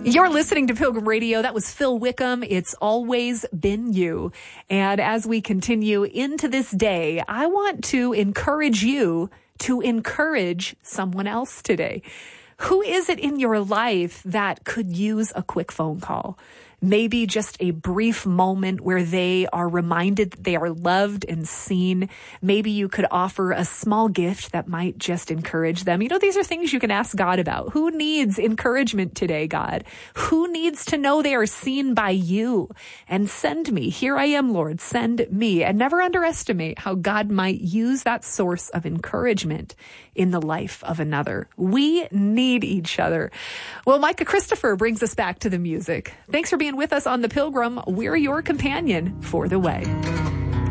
You're listening to Pilgrim Radio. That was Phil Wickham. It's always been you. And as we continue into this day, I want to encourage you to encourage someone else today. Who is it in your life that could use a quick phone call? Maybe just a brief moment where they are reminded that they are loved and seen. Maybe you could offer a small gift that might just encourage them. You know, these are things you can ask God about. Who needs encouragement today, God? Who needs to know they are seen by you? And send me. Here I am, Lord. Send me. And never underestimate how God might use that source of encouragement in the life of another. We need each other. Well, Micah Christopher brings us back to the music. Thanks for being with us on The Pilgrim. We're your companion for the way.